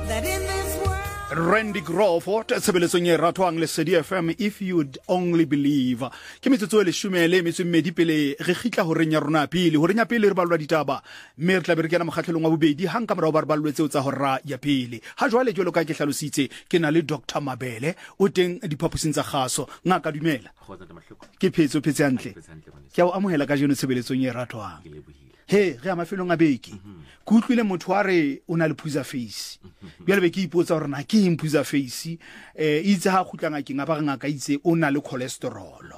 Randy Crawford tshebeletsong e ratwang le Lesedi FM if you'd only believe ke metsotso le shumele metsomedi pele re khitla ho renya rona pele ho renya pele re balwa ditaba mme re tla be re kena mokgatlhelong wa bobedi hang ka morao ba re balwetse tsa hora ya pele ha jwale jolo ka ke hlalositse ke na le Dr Mabele o teng diphaposing tsa kgaso ngaka dumela ke phetso hantle ke a amohela ka jeno tshebeletsong e ratwang he re a mafelong a beke ke utlwile motho a re o na le phuza face bjale be ke ipotsa gore na ke eng phuza face itse ha khutlanga ke ngaba ngaka itse o na le cholesterol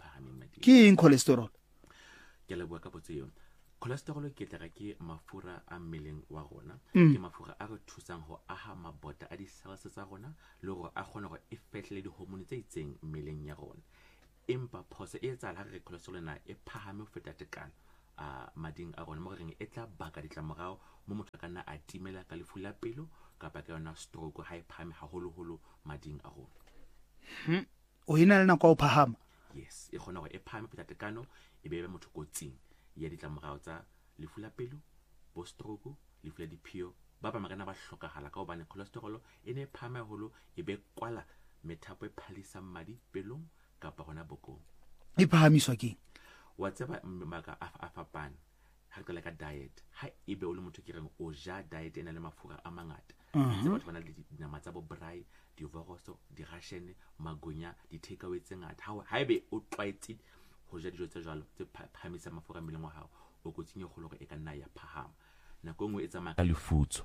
ke eng cholesterol ke le bua ka botse yone cholesterol ke tla ke mafura a mmeleng wa rona ke mafura a re thusang ho aha mabota a di cells tsa rona le gore a gone go e fetle di hormone tse itseng mmeleng ya rona empa phose e etsa la re cholesterol na e phahame ho feta tekano mading a rona mo reng e tla baka ditlamorao mo motho kana a timela ka lefu la pelo kapa ka yona stroke high phahame haholoholo mading a rona o ina le nako o phahama yes e gona go e phahame feta tekano e be motho kotsing ya ditlamorao tsa lefu la pelo bo stroke lefu la diphio ba ba magana ba hlokagala ka hobane cholesterol e ne phahame holo e be kwala methapo e phalisa madi pelong kapa gona bokong e phahamiswa ke wa tseba maka a fapane ha ke ka diet ha ebe o le motho ke reng o ja diet ena le mafura a mangata se batho bana le dinama tsa bo braai di voroso di ration magonya di takeaway tse ngata ha ebe o twaetse ho ja dijo tse jalo tse phamisa mafura mmeleng wa hao o kotsinye go le go e ka nna ya phahama nako ngwe e tsamaya ka lefutso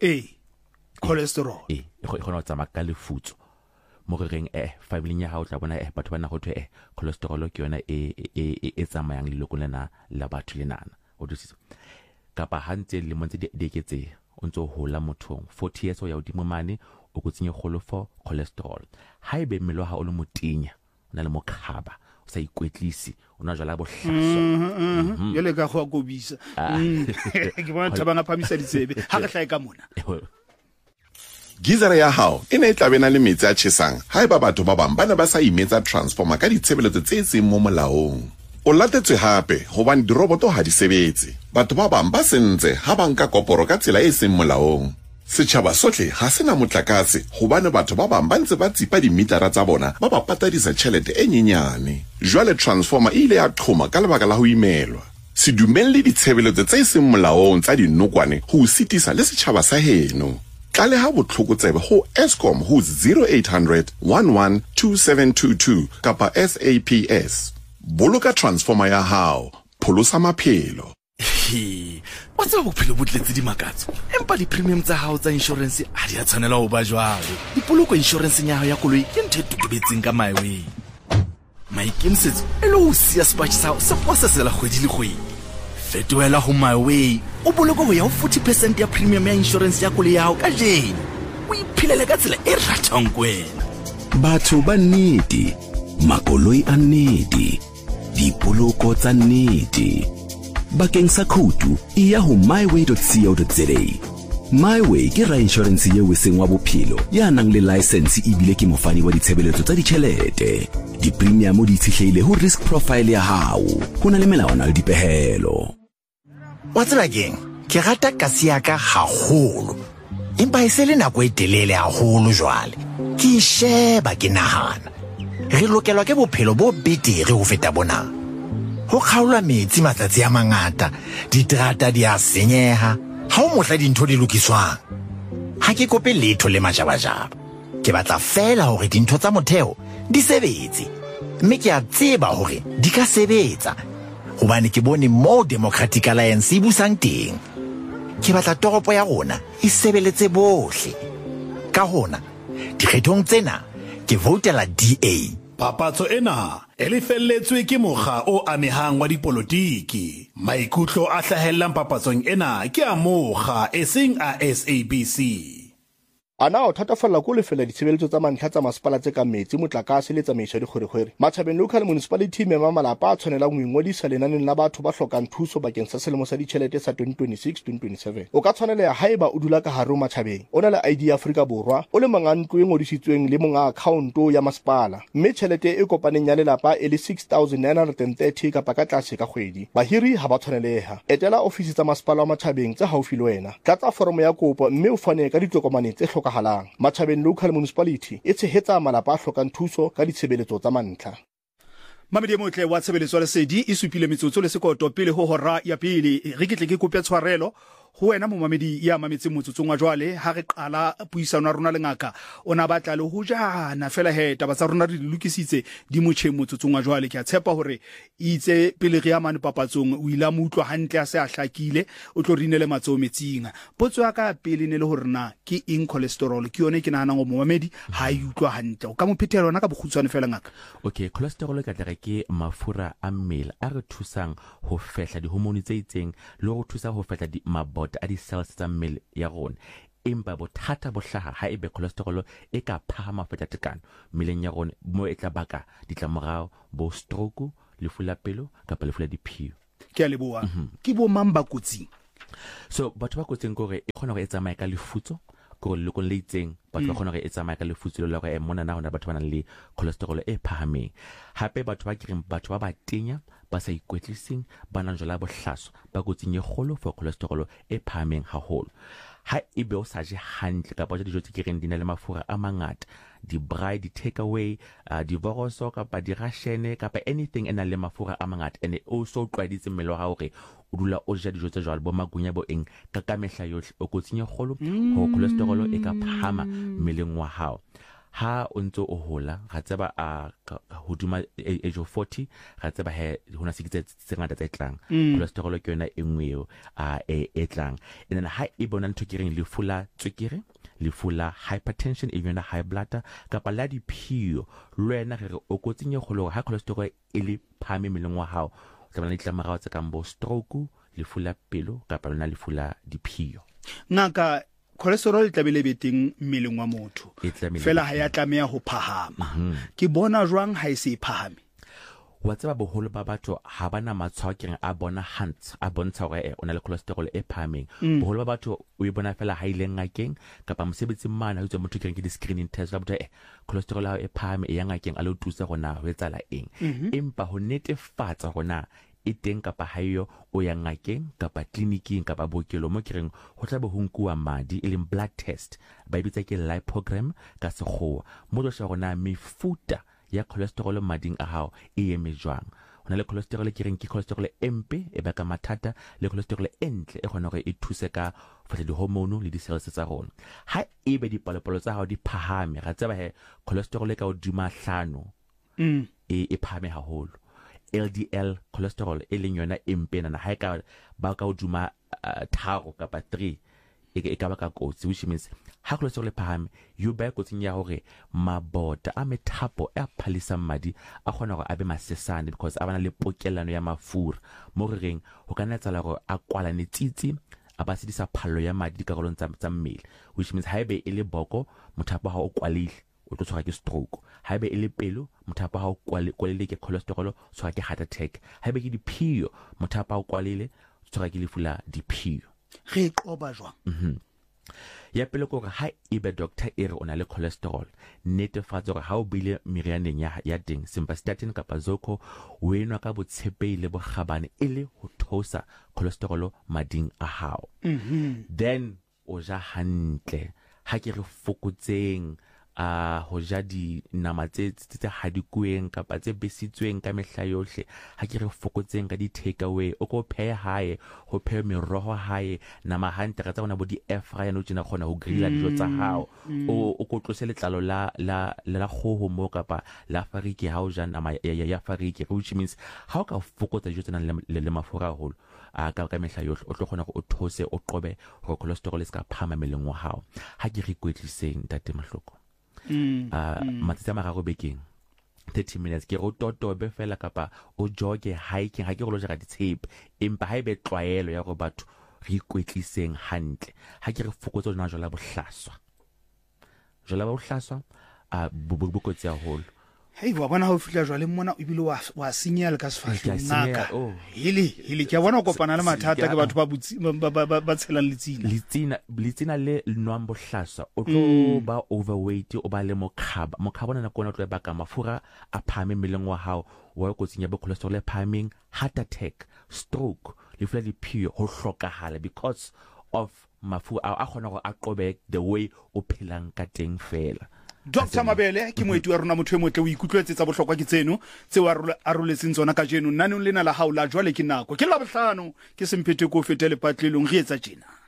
cholesterol e gona o tsamaya ka lefutso mo reng family ya hao tla bona batho bana go thwe cholesterol ke yona e tsamayang le lokolena la batho lenana o ditsitse kapa hantse le montse di eketse o ntse ho la mothong 40 years o ya udimo mane o kutsinye golo for cholesterol ha ebe mmelo ha o le motinya o na le mokhaba o sa ikwetlisi o na jala bohlaso yele ka go akobisa ke bona thabanga phamisa ditsebe ha re hlae ka mona Gizere ya hao e ne e tla bena le metsi a tjhesang ha eba batho ba bang ba ne ba sa imetsa transformer ka ditshebeletso tse seng mo molaong. O latetswe hape hobane diroboto ha di sebetse. Batho ba bang ba sentse ha ba nka koporo ka tsela e seng molaong. Setjhaba sohle ha sena motlakase hobane batho ba bang ba ntse ba tsipa dimitara tsa bona ba ba patadisa tjhelete e nyenyane. Jwale transformer ile ya qhoma ka lebaka la ho imelwa. Se dumelle ditshebeletso tse seng molaong tsa dinokwane ho sitisa le setjhaba sa heno. Tlale ha botlhokotsebe ho Eskom ho 0800 11 2722 kapa SAPS. Boloka transformer ya hao, pholosa maphelo. Wa tseba bophelo bo tletse di makatso empa di premium tsa hao tsa insurance ha di a tshwanela ho ba jwalo. Dipoloko insurance ya hao ya koloi ke ntho e totobetseng ka my way. Maikemisetso e le ho sia sepatch sa hao se posesela kgwedi le kgwedi. Fetoela ho my way o boloko ho ya ho 40% ya premium ya insurance ya koloi ya hao ka jeno o iphilele ka tsela e ratang kwena. Batho ba nnete makoloi a nnete dipoloko tsa nnete bakeng sa khoutu e ya ho myway.co.za. MyWay ke ra insurance ye weseng wa bophelo ya nang le license ebile ke mofani wa ditshebeletso tsa ditjhelete. Di premium di tshehlile ho risk profile ya hao hona le melawana le dipehelo. Wa tsela ke rata kasi ya ka haholo empa e se le nako e telele haholo jwale ke sheba ke nahana re lokelwa ke bophelo bo betere ho feta bona. Ho kgaola metsi matsatsi a mangata diterata di a senyeha ha o mohla dintho di lokiswang. Ha ke kope letho le majabajaba ke batla fela hore dintho tsa motheo di sebetse mme ke a tseba hore di ka sebetsa hobane ke bone mo Democratic Alliance e busang teng. Ke batla toropo ya rona e sebeletse bohle ka hona dikgethong tsena ke votela DA. Papatso ena e lefelletswe ke mokga o amehang wa dipolotiki. Maikutlo a hlahellang papatsong ena ke a mokga eseng a SABC. Ana o thatafalla ko lefela ditshebeletso tsa mantlha tsa masepala tse ka metsi motlakase le tsamaiso di kgwerekgwere. Matjhabeng local municipality mema malapa a tshwanela go ingodisa lenaneng la batho ba hlokang thuso bakeng sa selemo sa ditjhelete sa 2026-2027. O ka tshwanela haeba o dula ka hare ho matjhabeng. O na le ID ya Afrika Borwa, o le mangantlo e ngodisitsweng le monga account ya masepala. Mme tjhelete e kopaneng ya lelapa e le 6930 kapa ka tlase ka kgwedi. Bahiri ha ba tshwaneleha. Etela ofisi tsa masepala wa matjhabeng tse haufi le wena. Tlatsa foromo ya kopo mme o fane ka ditokomane tse hlokahalang. Matjhabeng Local Municipality e tshehetsa malapa a hlokang thuso ka ditshebeletso tsa mantlha. Mamedi e motle wa tshebeletso le sedi e supile metsotso le sekoto pele ho hora ya pele. Re ke tle ke kope tshwarelo ho wena momamedi ya mametseng motsotsong wa jwale ha re qala puisano ya rona le ngaka ona batla le ho jana fela he taba tsa rona di lokisitse di motjheng motsotsong wa jwale. Ke a tshepa hore itse pele re ya mane papatsong o ila mutlwa hantle a se a hlakile o tlo rinele matso metsing. Potso ya ka pele ne le hore na ke eng cholesterol ke yone ke nahana go momamedi ha e utlwa hantle o ka mo phethela yona ka bokhutswane fela ngaka. Okay, cholesterol ka tla ke mafura a mmele a re thusang ho fehla di hormone tse itseng le go thusa ho fehla di mabota a di cells tsa mmele ya rona. Empa bothata bo hlaha ha ebe cholesterol e ka phahama feta tekano mmeleng ya rona mo e tla baka ditlamorao bo stroke, lefu la pelo kapa lefu la diphio. Ke a leboha. Ke bo mang ba kotsing? So batho ba kotsing gore e khona go etsa mae ka lefutso gore le le itseng batho ba khona go etsa mae ka lefutso le go mona na hona batho ba nang le cholesterol e phahameng. Hape batho ba kireng batho ba tenya ba sa ikwetliseng ba nang jwala bohlaso ba kotsing e kgolo for cholesterol e phahameng haholo. Ha ebe o sa je hantle kapa dijo tse kireng di na le mafura a mangata, di braai, di take away, di voroso kapa di rashene kapa anything ena le mafura a mangata ene o so tlwaeditse mmele wa hore o dula o ja dijo tse jwalo bo magunya bo eng ka mehla yohle o kotsing e kgolo ho cholesterol e ka phahama mmeleng wa hao. Ha o ntse o hola ga tseba a hoduma age of 40 ga tseba he hona se tse ngata tse tlang cholesterol ke yona e nngwe e tlang. And then ha e bona ntho ke reng lefu la tswekere, lefu la hypertension e yona high blood kapa la diphio le wena re o kotsing e kgolo ha cholesterol e le phame mmeleng wa hao o tla bana le ditlamorao tse kang bo stroke, lefu la pelo kapa lona lefu la diphio. Ngaka cholesterol tla bele beteng mmeleng wa motho fela ha ya tlameha ho phahama. Ke bona jwang ha e se phahame? Wa tseba boholo ba batho ha bana matshwao ke a bona hands a bontsha hore o na le cholesterol e phahameng. Boholo ba batho o e bona fela ha ile ngakeng kapa mosebetsi mana ho tswa motho ke di screening test la botho cholesterol ha e phahame e ya ngakeng a lo tusa gona ho etsala eng. Empa ho netefatsa gona e teng kapa hayo o ya ngakeng kapa kliniking kapa bookelo mo kireng ho tla be ho nkuwa madi e leng blood test ba bitsa ke lipogram ka sekgowa mo do sha gona mefuta ya cholesterol mading a hao e eme jwang. Hona le cholesterol kireng ke cholesterol empe e baka mathata le cholesterol entle e gona gore e thuse ka fa di hormone le di cells tsa rona. Ha ebe dipalopalo tsa hao di phahame ga tseba he cholesterol ka hodima 5 e phahame haholo. LDL cholesterol e leng yona empe nana ha ka ba ka hoduma 3 kapa 3 e ka ba ka kotsi, which means ha cholesterol e phahame you ba kotsing ya hore mabota a methapo a phalisang madi a khona gore a be masesane because a bana le pokelano ya mafura mo reng ho kana tsala gore a kwalane tsitsi a ba sedisa phallo ya madi ka golong tsa mmele, which means ha ebe e le boko mothapo ha o kwalile o tlo tshwara ke stroke, ha ebe e le pelo mothapo ha o kwalile ke cholesterol tshwara ke heart attack, ha ebe ke diphio mothapo ha o kwalile tshwara ke lefu la diphio. Re qoba jwang? Ya pele gore ha ebe doctor e re o na le cholesterol netefatsa gore ha o bile merianeng ya teng simvastatin kapa zoko o enwa ka botshepei le bogabane e le ho thosa cholesterol mading a hao. Then o ja hantle ha ke re fokotseng ho ja di nama tse hadikueng kapa tse besitsweng ka mehla yohle, ha ke re fokotseng ka di take away o go phe hae ho phe meroho hae nama hantle ka tsona bo di air fryer no tsena khona ho grilla dijo tsa hao o go tlose letlalo la khoho mo kapa la fariki ha o ja nama ya fariki, which means ha o ka fokotsa dijo tsena le mafura haholo ka mehla yohle o tlo khona go o those o qobe ho cholesterol e ska phama meleng wa hao. Ha ke re kwetliseng tate Mahloko matsatsi a mararo bekeng 30 minutes ke go totobe fela kapa o joge hiking ha ke go lo jara ditshepe empa ha ebe tlwaelo ya go batho re ikwetliseng hantle ha ke re fokotsa jona jola bohlaswa bokotsi haholo. Hey wa bona ho fitla jwa le mona o bile wa senyela ka sefahleho ngaka hele ke bona o kopana le mathata ke batho ba tshelang letsina le nwang bohlaswa o tlo ba overweight o ba le mokhaba na kona o tlo ba ka mafura a phame meleng wa hao wa kotsing ya cholesterol e phameng, heart attack, stroke, lefu la diphio ho hlokahala because of mafu a kgona gore a qobe the way o phelang ka teng fela. Dr. Mabele ke moeti wa rona motho e motle o ikutlwetse tsa bohlokwa ke tseno tse wa aroletseng tsona ka jeno nnanong lena la hao la jwale ke nako ke la bohlano ke semphete ko fetele patlelong re etsa tjena.